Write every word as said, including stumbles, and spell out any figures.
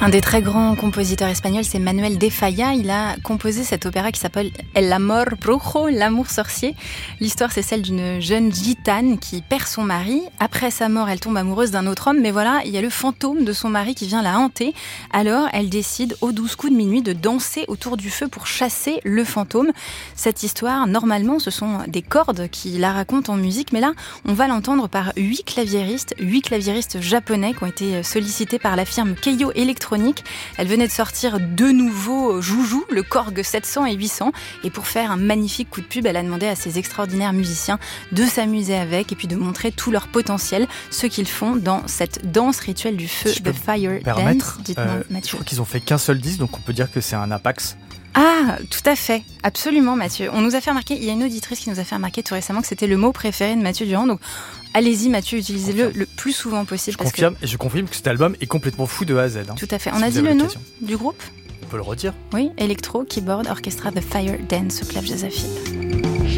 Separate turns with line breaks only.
Un des très grands compositeurs espagnols, c'est Manuel de Falla. Il a composé cet opéra qui s'appelle El amor brujo, l'amour sorcier. L'histoire, c'est celle d'une jeune gitane qui perd son mari. Après sa mort, elle tombe amoureuse d'un autre homme, mais voilà, il y a le fantôme de son mari qui vient la hanter. Alors, elle décide, aux douze coups de minuit, de danser autour du feu pour chasser le fantôme. Cette histoire, normalement, ce sont des cordes qui la racontent en musique, mais là, on va l'entendre par huit claviéristes, huit claviéristes japonais qui ont été sollicités par la firme Keiyo Electronics. Elle venait de sortir deux nouveaux joujoux, le Korg sept cents et huit cents. Et pour faire un magnifique coup de pub, elle a demandé à ces extraordinaires musiciens de s'amuser avec et puis de montrer tout leur potentiel, ce qu'ils font dans cette danse rituelle du feu,
si
The Fire Dance. Dites-moi,
euh,
Mathieu.
Je crois qu'ils ont fait qu'un seul disque, donc on peut dire que c'est un Apax.
Ah, tout à fait, absolument Mathieu. On nous a fait remarquer, il y a une auditrice qui nous a fait remarquer tout récemment que c'était le mot préféré de Mathieu Durand, donc allez-y Mathieu, utilisez-le le plus souvent possible.
Je
parce
confirme,
que...
et je confirme que cet album est complètement fou de A à Z. Hein,
tout à fait.
si
On a dit le nom du groupe ?
On peut le redire.
Oui, Electro, Keyboard, Orchestra, The Fire Dance au Clap Joseph Hill.